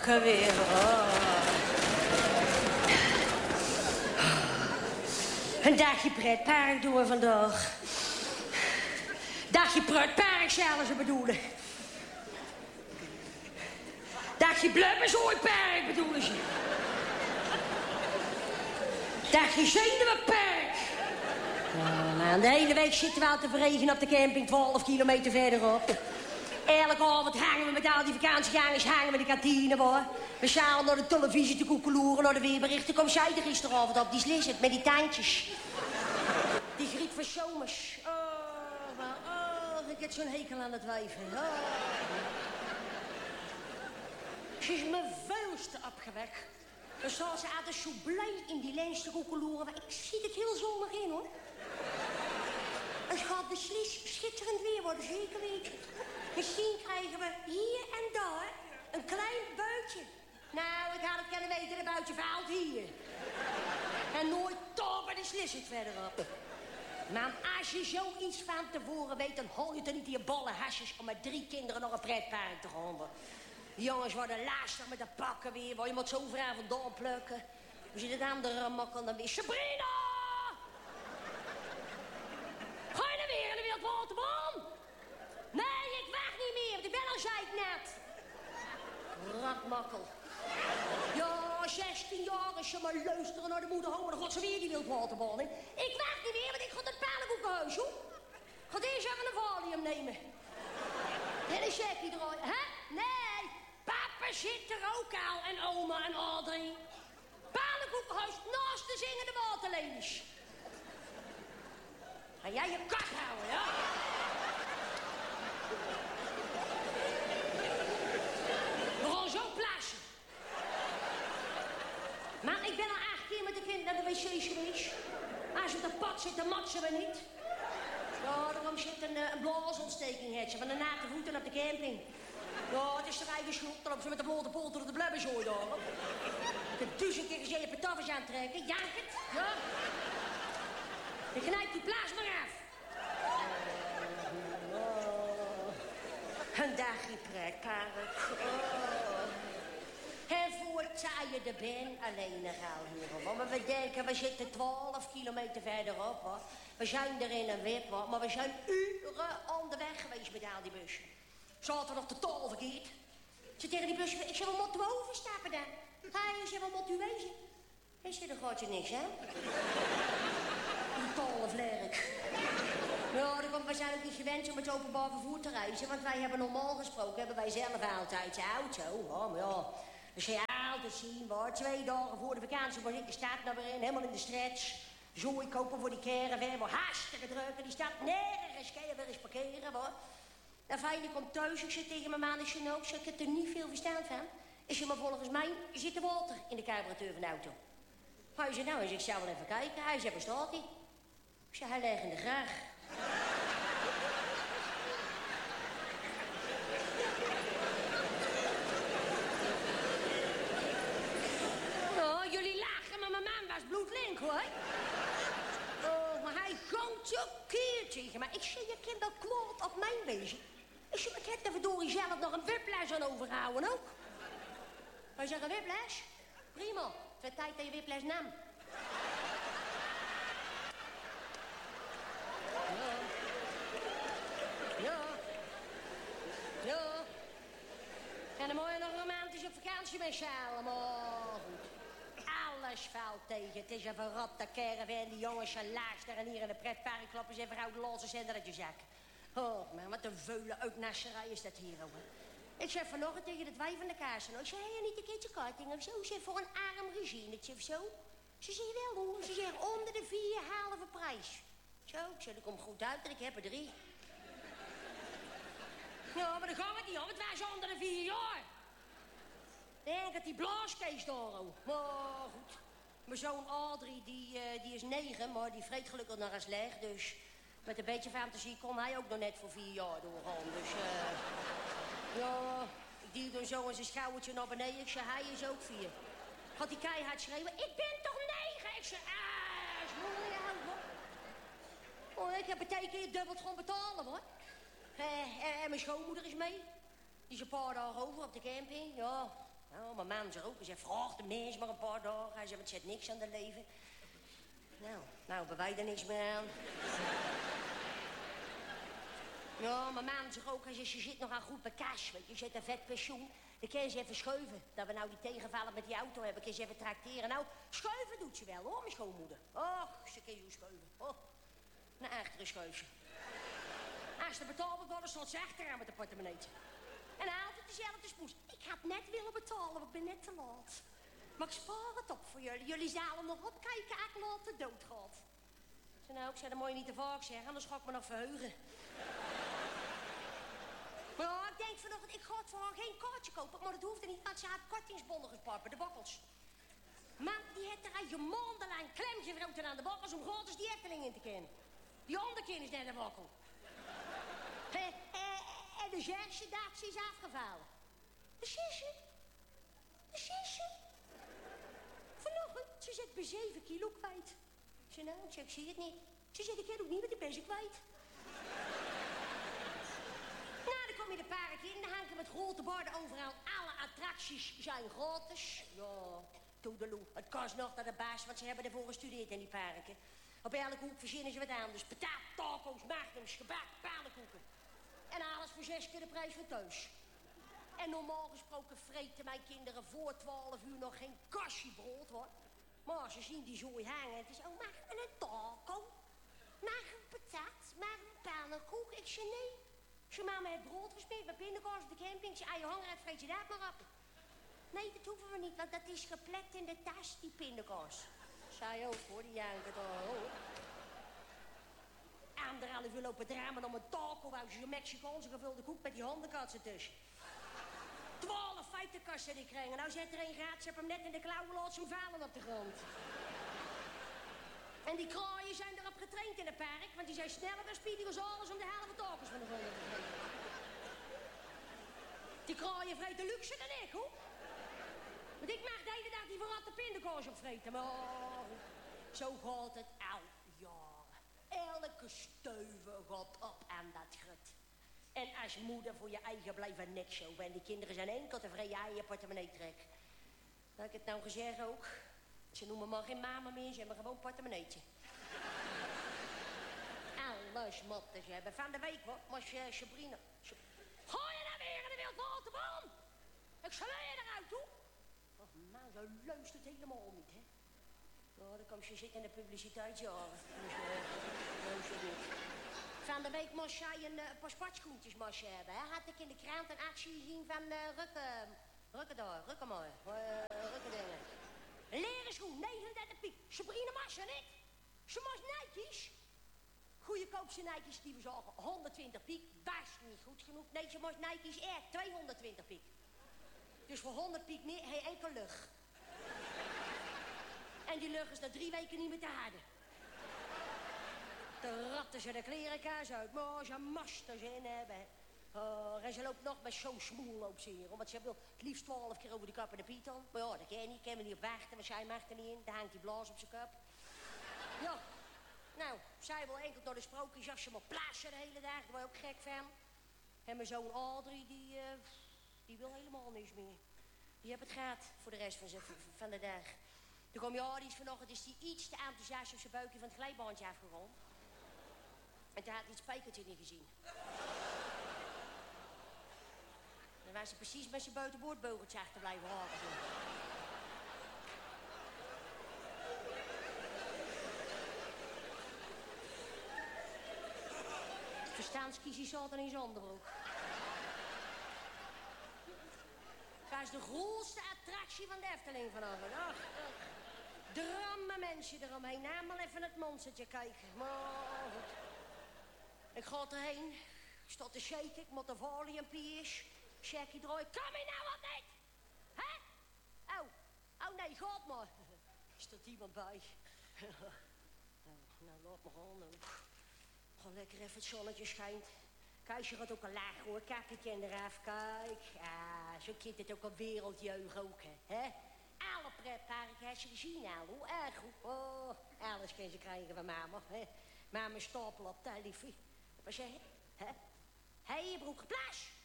pakken weer. Een dagje pretpark doen we vandaag. Dagje pretpark zelfs ze bedoelen. Dagje blubberzooipark bedoelen ze. Dagje zenuwenpark. Nou, de hele week zitten we al te verregenen op de camping 12 kilometer verderop. Elke avond hangen we met al die vakantiegangers, hangen we de kantine, hoor. We staan naar de televisie te koekeloeren, naar de weerberichten. Kom zij er gisteravond op, die slissert met die tandjes. Die Griet van Zomers. Ik heb zo'n hekel aan het wijven. Ze is me vuilste opgewekt. Dan staat ze altijd zo blij in die lens te koekeloeren. Maar ik zie het heel zonnig in, hoor. Het gaat beslist schitterend weer worden, zeker weten. Misschien krijgen we hier en daar een klein buitje. Nou, ik had het kunnen weten, een buitje valt hier. En nooit daar bij de slissert verderop. Maar als je zoiets van tevoren weet, dan hol je toch niet die ballen hasjes om met 3 kinderen naar een pretpark te gaan. Die jongens worden lastig met de pakken weer, waar je moet zo vrij vandaan plukken. We zitten het andere makkel dan weer. Sabrina! Ga je nou weer in de wildwaterbaan? Nee, ik wacht niet meer, want ik ben al zeik net. Ratmakkel. Ja, 16 jaar als je maar luisteren naar de moeder houden, dan gaat ze weer die wildwaterbaan in. Ik wacht niet meer, want ik ga naar het pannenkoekenhuis, hoor. Ga eerst even een valium nemen. En een checkie draaien, hè? Nee, papa zit er ook al en oma en Adrie. Pannenkoekenhuis naast de zingende waterlelies. Ga jij je kak houden, ja? We gaan zo plaatsen. Maar ik ben al 8 keer met de kind naar de wc's geweest. Als je op de pad zit, dan matsen we niet. Ja, daarom zit een blaasontsteking, hetje, van de naakte voeten op de camping. Ja, het is de eigen schuld, dan ze met de blote polter door de blubberzooi door. Ik heb 1000 keer gezien je pataffers aantrekken, jank het, ja. Je knijpt die plaats maar af. Een dagje pretpark. En voordat je er bent, alleen al hier. Maar we denken, we zitten 12 kilometer verderop, hoor. We zijn er in een wip, hoor. Maar we zijn uren onderweg geweest met al die bussen. Zaten we nog totaal verkeerd. Ik zei tegen die bussen, ik zeg, wat moeten we overstappen dan? Hij zei, wat moet u wezen? Ik zei, dan gaat je niks, hè? Totaal vlerk. Ja, we zijn ook niet gewend om met openbaar vervoer te reizen. Want wij hebben normaal gesproken, hebben wij zelf altijd de auto. Oh, maar ja, dus je altijd zien, hoor. 2 dagen voor de vakantie was ik de stad naar weer in, helemaal in de stretch. Zooi kopen voor die caravan, maar hartstikke druk. En die staat nergens, kan je weer eens parkeren, hoor. En fijn, ik kom thuis, ik zeg tegen mijn man, ik heb er niet veel verstaan van. Ik zeg, maar volgens mij zit er water in de carburateur van de auto. Hij zei, nou, ik zal wel even kijken. Hij zei, waar staat hij? Ik zei, hij ligt in de graag. Oh, jullie lachen, maar mijn man was bloedlink, hoor. Oh, maar hij gooit zo keer tegen me. Ik zeg, je kunt wel kwaad op mijn wezen. Ik zeg, ik heb er verdorie zelf nog een whiplash aan overgehouden ook. Hij zegt, een whiplash? Prima, het werd tijd dat je whiplash nam. Ja. En dan moet je nog romantisch op vakantie met z'n allen, maar goed. Alles valt tegen. Het is een verrotte caravan. Die jongens zijn laagster en hier in de pretpark kloppen ze even gauw de losse zender uit je zak. Oh, maar wat een veulen uitnasserij is dat hier, hoor. Ik zeg vanochtend tegen het wijf van de kaarsen. Ik zeg, heb je niet een keertje korting of zo? Ik zeg, voor een arm regienetje of zo? Ze zeggen wel, hoor. Ze zeggen, onder de 4 halve prijs. Zo, ik zeg, dat komt goed uit en ik heb er 3. Ja, maar dan gaan we niet om. Het was onder de 4 jaar. Ik denk dat die blaaskees daar ook. Maar goed. Mijn zoon Adrie, die is 9, maar die vreet gelukkig nog eens leg. Dus met een beetje fantasie kon hij ook nog net voor 4 jaar doorgaan. Dus ja, ik duwde hem zo in zijn schoudertje naar beneden. Ik zei, hij is ook 4. Gaat die keihard schreeuwen, ik ben toch 9? Ik zei, is mooi, hoor. Oh, ik heb een keer dubbeld gewoon betalen, hoor. En mijn schoonmoeder is mee. Die is een paar dagen over op de camping. Ja, maar mijn man zegt ook. Hij zegt, vraag de mens maar een paar dagen. Hij zegt, het zet niks aan de leven. Nou hebben wij er niks meer aan. Ja, mijn man zegt ook, hij zegt, je zit nog aan goed bij cash, weet je. Je zit een vet pensioen. Dan kun je ze even schuiven. Dat we nou die tegenvallen met die auto hebben, kun je ze even trakteren. Nou, schuiven doet ze wel, hoor, mijn schoonmoeder. Och, ze kan je schuiven. Oh, een echtere schuifje. Als ze betaald wordt, dan stond ze achteraan met de portemonnee. En altijd dezelfde smoes. Ik had net willen betalen, want ik ben net te laat. Maar ik spaar het op voor jullie. Jullie zouden nog opkijken als ik later dood gaat. Ik zei, dat moet je niet te vaak zeggen, anders ga ik me nog verheugen. Maar ja, ik denk vanochtend, ik ga het voor haar geen kaartje kopen. Maar dat hoefde niet, want ze had kortingsbonnen gespaard bij de bakkels. Man, die heeft er al je maandenlang klemgevroten aan de bakkels om gratis die Efteling in te kennen. Die andere kind is net een bakkel. En de zesje dag is afgevallen. De zesje? De zesje? Vanochtend, ze zit bij 7 kilo kwijt. Ik zei, nou, ik zie het niet. Ze zegt, ik ken ook niet, want ik ben ze kwijt. Nou, dan kom je de park in, dan hangen met grote borden overal. Alle attracties zijn gratis. Ja, toedeloe. Het kost nog naar de baas, want ze hebben ervoor gestudeerd in die parken. Op elke hoek verzinnen ze wat anders. Patat, taco's, magnums, gebak, pannenkoeken. En alles voor 6 keer de prijs van thuis. En normaal gesproken vreten mijn kinderen voor 12 uur nog geen kastje brood, hoor. Maar ze zien die zooi hangen. Het is, oh, mag ik een taco? Mag een patat? Mag een pannenkoek? Ik zei, nee. Ze mama heeft brood gesmeerd met pindakaas op de camping. Ze je honger hebt, vreet je dat maar op. Nee, dat hoeven we niet, want dat is geplet in de tas, die pindakaas. Zij ook, hoor, die janken daar, hoor. 1,5 uur lopen dramen om een taco, wou ze een Mexicaanse gevulde koek met die hondenkatsen tussen. 12 feitenkasten die kregen. Nou zet er een gaat, ze hebben hem net in de klauwen, laat ze hem vallen op de grond. En die kraaien zijn erop getraind in het park, want die zijn sneller dan Speedy Gonzales om de helft takels van de grond te geven. Die kraaien vreten luxe dan ik, hoor. Want ik mag de hele dag die verratte pindakaas opvreten, maar zo gaat het al jaren. Elke steuven gaat op aan dat grut. En als moeder voor je eigen blijven niks zo. En die kinderen zijn enkel tevreden aan je portemonnee trek. Dat ik het nou gezegd ook. Ze noemen me geen mama meer, ze hebben gewoon portemonneetje. Alles motten ze hebben. Van de week wat, was Sabrina. Ga je nou weer in de wildwaterbaan? Ik zal je eruit, hoor. Oh man, zo luistert helemaal niet, hè. Nou, dan komt ze zitten in de publiciteitsjaren. Luistert niet. Van de week moest jij een paar sportschoentjes hebben. Hè? Had ik in de krant een actie gezien van Rukken dingen. Een leren schoen, 39 piek. Sabrina Massa, niet? Ze moest Nike's. Goedkoopste Nike's die we zagen, 120 piek. Was niet goed genoeg. Nee, ze moest Nike's Air, 220 piek. Dus voor 100 piek meer, hij enkel lucht. En die lucht is na 3 weken niet meer te harden. Dan ratten ze de klerenkaas uit. Maar ze moesten ze in hebben. En ze loopt nog met zo'n smoel loopt ze hier. Want ze wil het liefst 12 keer over de kap en de python. Maar ja, dat ken je niet. Kan me niet op wachten, want zij mag er niet in. Dan hangt die blaas op zijn kap. Ja. Nou, zij wil enkel door de sprookjes als ze maar plaatsen de hele dag. Daar word je ook gek van. En mijn zoon Audrey, die wil helemaal niks meer. Die heeft het gehad voor de rest van de dag. Toen kwam Jadis vanochtend, is die iets te enthousiast op zijn buikje van het glijbaantje afgerold. En toen had hij het spijkertje niet gezien. Dan was hij precies met zijn buitenboordbeugeltje achter blijven haken. Verstaanskies zat er in zijn onderbroek. Het was de grootste attractie van de Efteling vanavond. Ach. Drammen mensen eromheen. Nou, maar even het monstertje kijken. Maar ik ga erheen. Ik sta te shaken. Ik moet de valiumpiers. Shaggy draaien. Kom je nou wat niet? Hè? Oh nee, gaat maar. Is er iemand bij? Nou, laat me gaan. Ga lekker even het zonnetje schijnt. Kuisje gaat ook al laag, hoor. Kijk het je eraf. Kijk. Ja, zo kind het ook een wereldjeugd ook, hè? Alle pretparken heb je gezien al, hoe erg goed. Oh, alles kan ze krijgen van mama, hè? Mama stapel op, liefie. Wat zeg je? Hè? Hé, je broek, plaats!